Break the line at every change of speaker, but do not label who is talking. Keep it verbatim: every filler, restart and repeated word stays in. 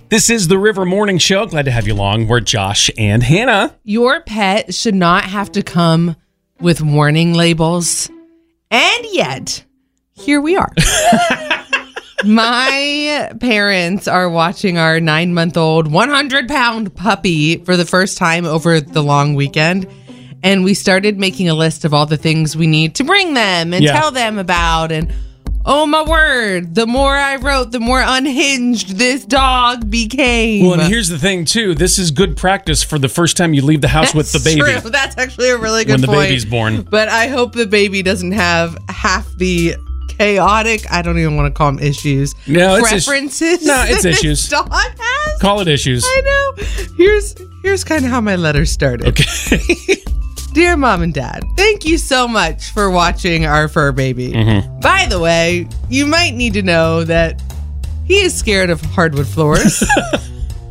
This is the River Morning Show. Glad to have you along. We're Josh and Hannah.
Your pet should not have to come with warning labels. And yet, here we are. My parents are watching our nine-month-old, one hundred pound puppy for the first time over the long weekend. And we started making a list of all the things we need to bring them and
Yeah.
tell them about. And oh, my word, the more I wrote, the more unhinged this dog became.
Well, and here's the thing, too. This is good practice for the first time you leave the house with the
That's
baby.
True. That's actually a really good
When the
point.
baby's born.
But I hope the baby doesn't have half the chaotic, I don't even want to call them issues,
No, it's is-
preferences.
No, it's
that this
issues.
dog has.
Call it issues.
I know. Here's here's kind of how my letter started.
Okay.
Dear Mom and Dad, thank you so much for watching our fur baby.
Mm-hmm.
By the way, you might need to know that he is scared of hardwood floors.